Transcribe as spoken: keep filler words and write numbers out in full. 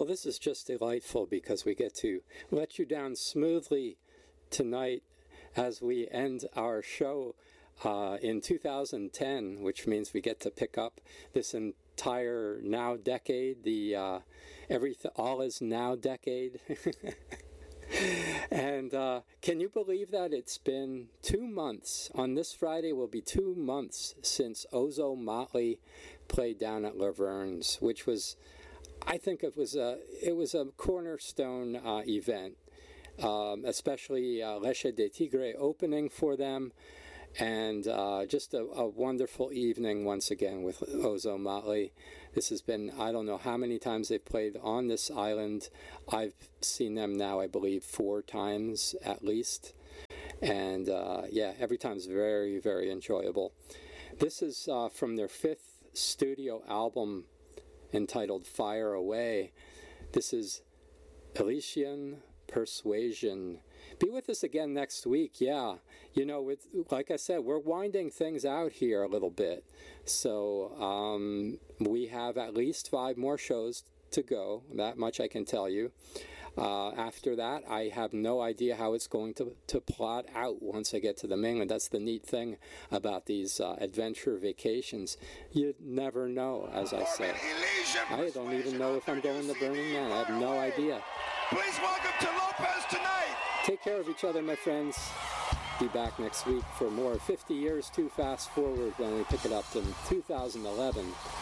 Well, this is just delightful because we get to let you down smoothly tonight as we end our show uh, in two thousand ten, which means we get to pick up this entire now decade, the uh, everything, all is now decade. And uh, can you believe that it's been two months? On this Friday will be two months since Ozo Motley played down at Laverne's, which was, I think it was a it was a cornerstone uh, event, um, especially uh, Leche de Tigre opening for them, and uh, just a, a wonderful evening once again with Ozo Motley. This has been, I don't know how many times they've played on this island. I've seen them now, I believe, four times at least, and uh, yeah, every time's very, very enjoyable. This is uh, from their fifth studio album, entitled Fire Away. This is Elysian Persuasion. Be with us again next week. Yeah, you know, with, like I said, we're winding things out here a little bit. So um, we have at least five more shows to go. That much I can tell you. Uh, after that, I have no idea how it's going to, to plot out once I get to the mainland. That's the neat thing about these uh, adventure vacations. You never know, as I say. I don't even know if I'm going to Burning Man. I have no idea. Please welcome to Lopez tonight. Take care of each other, my friends. Be back next week for more fifty years Too Fast Forward when we pick it up in two thousand eleven.